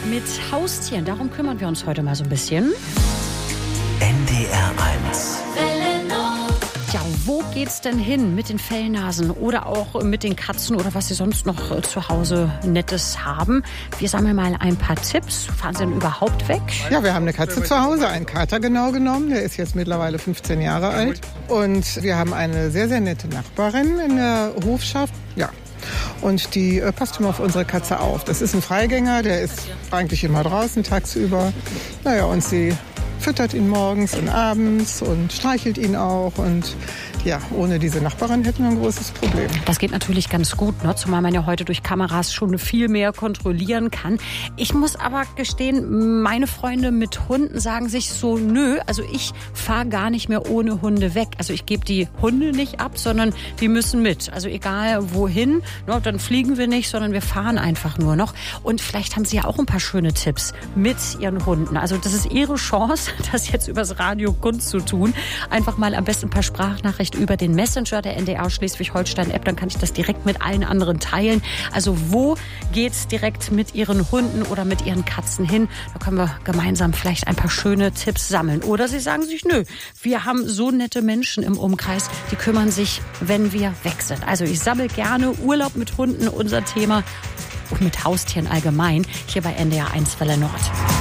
mit Haustieren. Darum kümmern wir uns heute mal so ein bisschen. NDR 1. Ja, wo geht's denn hin mit den Fellnasen oder auch mit den Katzen oder was Sie sonst noch zu Hause Nettes haben? Wir sammeln mal ein paar Tipps. Fahren Sie denn überhaupt weg? Ja, wir haben eine Katze zu Hause, einen Kater genau genommen. Der ist jetzt mittlerweile 15 Jahre alt. Und wir haben eine sehr, sehr nette Nachbarin in der Hofschaft. Ja. Und die passt immer auf unsere Katze auf. Das ist ein Freigänger, der ist eigentlich immer draußen tagsüber. Naja, und sie füttert ihn morgens und abends und streichelt ihn auch. Und ja, ohne diese Nachbarin hätten wir ein großes Problem. Das geht natürlich ganz gut, ne? Zumal man ja heute durch Kameras schon viel mehr kontrollieren kann. Ich muss aber gestehen, meine Freunde mit Hunden sagen sich so, nö, also ich fahre gar nicht mehr ohne Hunde weg. Also ich gebe die Hunde nicht ab, sondern die müssen mit. Also egal wohin, ne, dann fliegen wir nicht, sondern wir fahren einfach nur noch. Und vielleicht haben Sie ja auch ein paar schöne Tipps mit Ihren Hunden. Also das ist Ihre Chance, das jetzt übers Radio kundzutun. Einfach mal am besten ein paar Sprachnachrichten über den Messenger der NDR Schleswig-Holstein-App, dann kann ich das direkt mit allen anderen teilen. Also wo geht's direkt mit Ihren Hunden oder mit Ihren Katzen hin? Da können wir gemeinsam vielleicht ein paar schöne Tipps sammeln. Oder Sie sagen sich, nö, wir haben so nette Menschen im Umkreis, die kümmern sich, wenn wir weg sind. Also ich sammle gerne Urlaub mit Hunden, unser Thema, und mit Haustieren allgemein, hier bei NDR 1 Welle Nord.